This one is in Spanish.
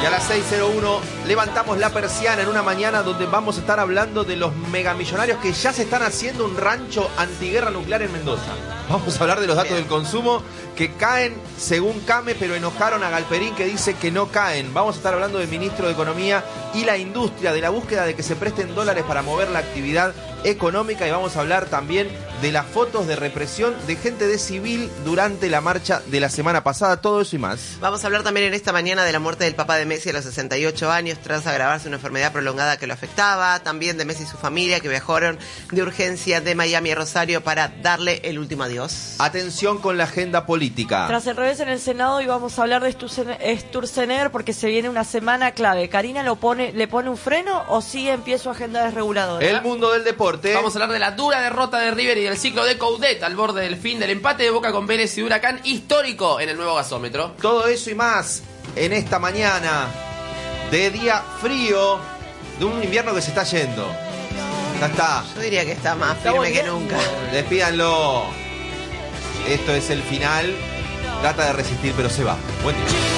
Y a las 6:01 levantamos la persiana en una mañana donde vamos a estar hablando de los megamillonarios que ya se están haciendo un rancho antiguerra nuclear en Mendoza. Vamos a hablar de los datos del consumo que caen según Came, pero enojaron a Galperín que dice que no caen. Vamos a estar hablando del ministro de Economía y la industria, de la búsqueda de que se presten dólares para mover la actividad económica, y vamos a hablar también de las fotos de represión de gente de civil durante la marcha de la semana pasada. Todo eso y más. Vamos a hablar también en esta mañana de la muerte del papá de Messi a los 68 años tras agravarse una enfermedad prolongada que lo afectaba. También de Messi y su familia, que viajaron de urgencia de Miami a Rosario para darle el último adiós. Atención con la agenda política. Tras el revés en el Senado, y vamos a hablar de Sturzenegger porque se viene una semana clave. ¿Karina le pone un freno o sigue en pie su agenda desreguladora? El mundo del deporte. Vamos a hablar de la dura derrota de River y del ciclo de Coudet al borde del fin del empate de Boca con Vélez y Huracán histórico en el nuevo gasómetro. Todo eso y más en esta mañana de día frío, de un invierno que se está yendo. Ya está. Yo diría que está más firme que nunca. Despídanlo. Esto es el final. Trata de resistir, pero se va. Buen día.